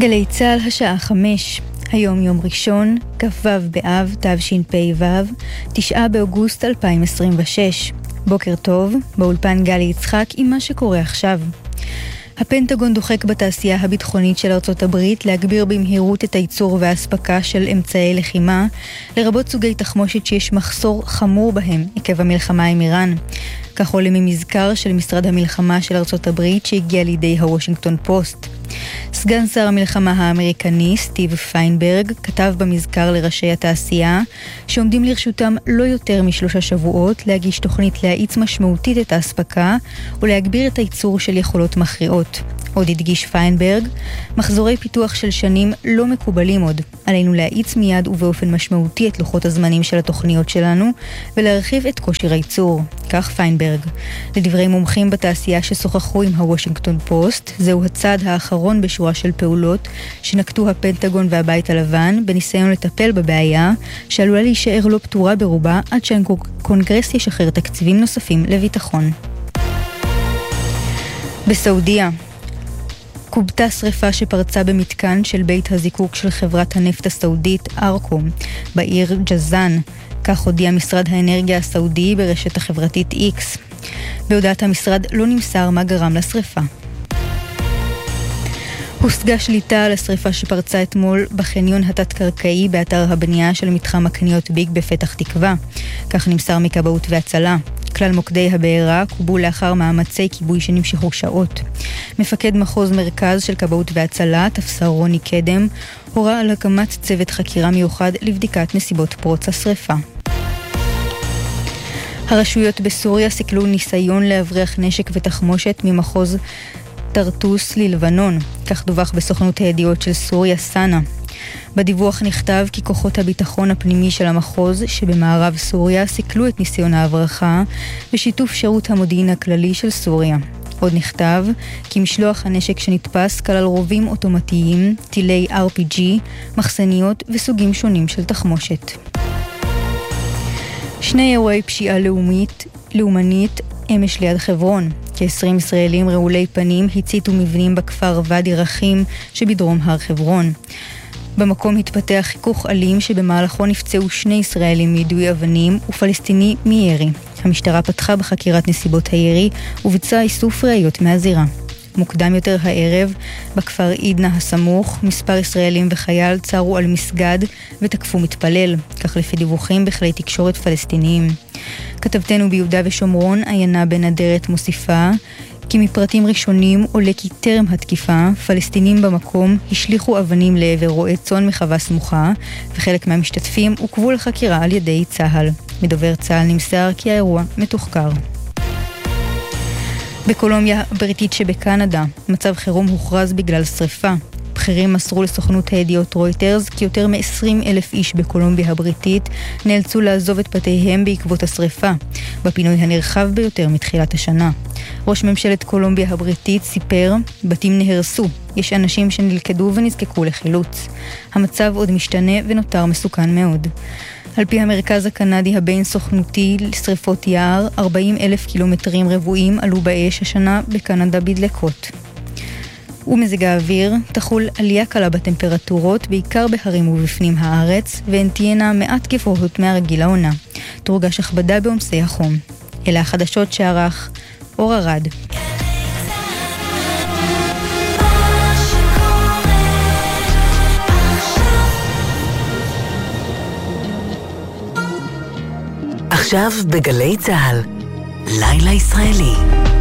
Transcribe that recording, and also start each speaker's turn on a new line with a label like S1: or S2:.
S1: גלי צהל השעה 5, היום יום ראשון, כ"ו באב תשפ"ו, 9 באוגוסט 2026. בוקר טוב, באולפן גלי יצחק עם מה שקורה עכשיו. הפנטגון דוחק בתעשייה הביטחונית של ארצות הברית להגביר במהירות את הייצור וההספקה של אמצעי לחימה, לרבות סוגי תחמושת שיש מחסור חמור בהם עקב המלחמה עם איראן. כך עולה ממזכר של משרד המלחמה של ארצות הברית שהגיע לידי הוושינגטון פוסט. סגן שר המלחמה האמריקני סטיב פיינברג כתב במזכר לראשי התעשייה שעומדים לרשותם לא יותר מ3 שבועות להגיש תוכנית להאיץ משמעותית את ההספקה ולהגביר את הייצור של יכולות מכריעות. עוד הדגיש פיינברג, מחזורי פיתוח של שנים לא מקובלים עוד. עלינו להאיץ מיד ובאופן משמעותי את לוחות הזמנים של התוכניות שלנו ולהרחיב את כושר הייצור. כך פיינברג. לדברי מומחים בתעשייה ששוחחו עם הוושינגטון פוסט, זהו הצעד האחרון בשורה של פעולות שנקטו הפנטגון והבית הלבן בניסיון לטפל בבעיה שעלולה להישאר לא פתורה ברובה עד שהקונגרס ישחרר תקציבים נוספים לביטחון. בסעודיה קובתה שריפה שפרצה במתקן של בית הזיקוק של חברת הנפט הסעודית ארקו בעיר ג'זאן, כך הודיע משרד האנרגיה הסעודי ברשת החברתית X. בהודעת המשרד לא נמסר מה גרם לשריפה. הושגה שליטה על השריפה שפרצה אתמול בחניון התת-קרקעי באתר הבנייה של מתחם הקניות ביג בפתח תקווה. כך נמסר מכבאות והצלה. כלל מוקדי הבעירה קובו לאחר מאמצי כיבוי שנמשכו שעות. מפקד מחוז מרכז של כבאות והצלה, תפסר רוני קדם, הורה על הקמת צוות חקירה מיוחד לבדיקת נסיבות פרוץ השריפה. הרשויות בסוריה סיכלו ניסיון להבריח נשק ותחמושת ממחוז טרטוס ללבנון, כך דווח בסוכנות הידיעות של סוריה סאנה. בדיווח נכתב כי כוחות הביטחון הפנימי של המחוז שבמערב סוריה סיכלו את ניסיון ההברחה בשיתוף שירות המודיעין הכללי של סוריה. עוד נכתב כי משלוח הנשק שנתפס כלל רובים אוטומטיים, טילי RPG, מחסניות וסוגים שונים של תחמושת. 2 אירועי פשיעה לאומנית אמש ליד חברון. כ-20 ישראלים רעולי פנים הציתו מבנים בכפר ואדי רחים שבדרום הר חברון. במקום התפתח חיכוך אלים שבמהלכו נפצעו 2 ישראלים מיידוי אבנים ופלסטיני מירי. המשטרה פתחה בחקירת נסיבות הירי וביצעה איסוף ראיות מהזירה. מוקדם יותר הערב, בכפר עידנה הסמוך, מספר ישראלים וחייל צרו על מסגד ותקפו מתפלל, כך לפי דיווחים בכלי תקשורת פלסטיניים. כתבתנו ביהודה ושומרון, עיינה בן אדרת מוסיפה, כי מפרטים ראשונים עולה כי טרם התקיפה, פלסטינים במקום השליחו אבנים לעבר רועי צאן מחווה סמוכה, וחלק מהמשתתפים עוכבו לחקירה על ידי צה"ל. מדובר צה"ל נמסר כי האירוע מתוחקר. בקולומביה הבריטית שבקנדה, מצב חירום הוכרז בגלל שריפה. בכירים מסרו לסוכנות הידיעות רויטרס כי יותר מ-20,000 איש בקולומביה הבריטית נאלצו לעזוב את בתיהם בעקבות השריפה, בפינוי הנרחב ביותר מתחילת השנה. ראש ממשלת קולומביה הבריטית סיפר, בתים נהרסו, יש אנשים שנלכדו ונזקקו לחילוץ. המצב עוד משתנה ונותר מסוכן מאוד. על פי המרכז הקנדי הבין סוכנותי לשריפות יער, 40,000 קילומטרים רבועים עלו באש השנה בקנדה בדלקות. ומזג האוויר תחול עלייה קלה בטמפרטורות, בעיקר בהרים ובפנים הארץ, והן תהיינה מעט גבוהות מהרגיל העונה. תורגש הכבדה בעומסי החום. אלה החדשות שערך אור ארד.
S2: עכשיו בגלי צהל, לילה ישראלי.